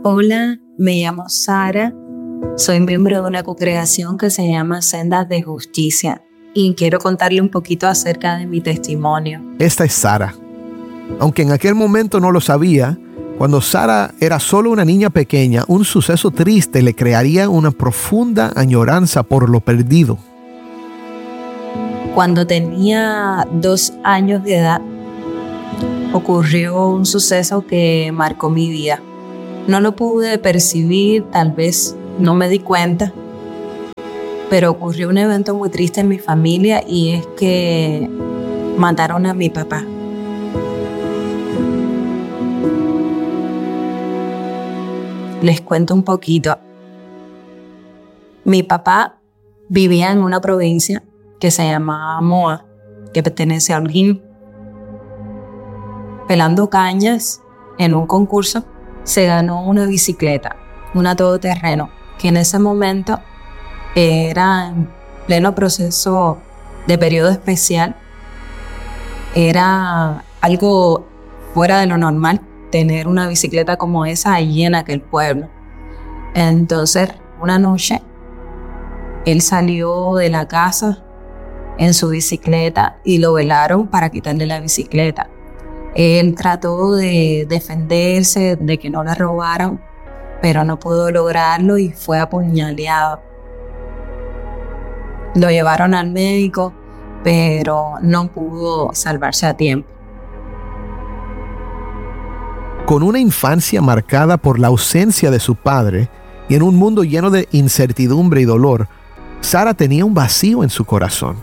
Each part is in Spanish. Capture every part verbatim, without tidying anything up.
Hola, me llamo Sara, soy miembro de una congregación que se llama Sendas de Justicia y quiero contarle un poquito acerca de mi testimonio. Esta es Sara. Aunque en aquel momento no lo sabía, cuando Sara era solo una niña pequeña, un suceso triste le crearía una profunda añoranza por lo perdido. Cuando tenía dos años de edad, ocurrió un suceso que marcó mi vida. No lo pude percibir, tal vez no me di cuenta, pero ocurrió un evento muy triste en mi familia y es que mataron a mi papá. Les cuento un poquito. Mi papá vivía en una provincia que se llamaba Moa, que pertenece a Holguín. Pelando cañas en un concurso, se ganó una bicicleta, una todoterreno, que en ese momento era en pleno proceso de periodo especial. Era algo fuera de lo normal tener una bicicleta como esa allí en aquel pueblo. Entonces, una noche, él salió de la casa en su bicicleta y lo velaron para quitarle la bicicleta. Él trató de defenderse, de que no le robaran, pero no pudo lograrlo y fue apuñaleado. Lo llevaron al médico, pero no pudo salvarse a tiempo. Con una infancia marcada por la ausencia de su padre y en un mundo lleno de incertidumbre y dolor, Sara tenía un vacío en su corazón.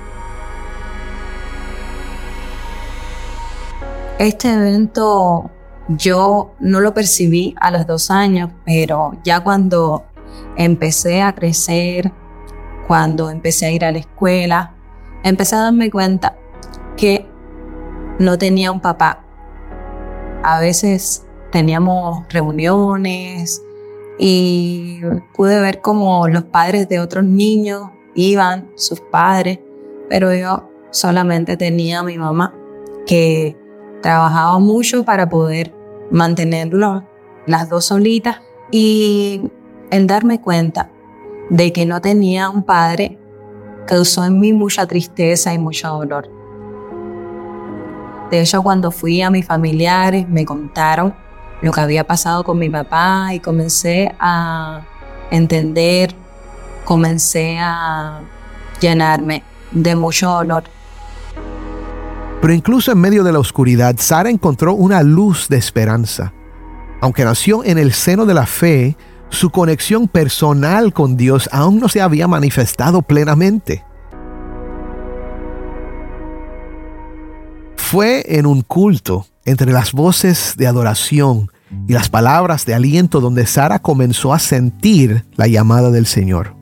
Este evento yo no lo percibí a los dos años, pero ya cuando empecé a crecer, cuando empecé a ir a la escuela, empecé a darme cuenta que no tenía un papá. A veces teníamos reuniones y pude ver cómo los padres de otros niños iban, sus padres, pero yo solamente tenía a mi mamá, que trabajaba mucho para poder mantenerlo las dos solitas, y el darme cuenta de que no tenía un padre causó en mí mucha tristeza y mucho dolor. De hecho, cuando fui a mis familiares me contaron lo que había pasado con mi papá y comencé a entender, comencé a llenarme de mucho dolor. Pero incluso en medio de la oscuridad, Sara encontró una luz de esperanza. Aunque nació en el seno de la fe, su conexión personal con Dios aún no se había manifestado plenamente. Fue en un culto, entre las voces de adoración y las palabras de aliento, donde Sara comenzó a sentir la llamada del Señor.